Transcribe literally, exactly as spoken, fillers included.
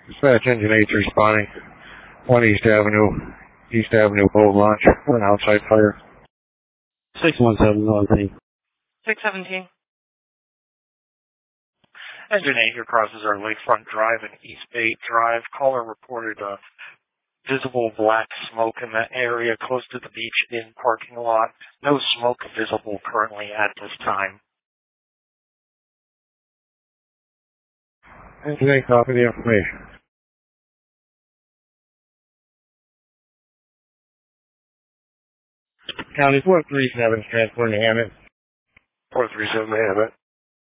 Dispatch Engine eight's responding. one East Avenue, East Avenue boat launch for an outside fire. six one seven, Northie. six seventeen. Engine eight here crosses our Lakefront Drive and East Bay Drive. Caller reported uh, visible black smoke in that area close to the Beach Inn parking lot. No smoke visible currently at this time. Engine eight, copy the information. County four three seven, transporting Hammond. four three seven, Hammond.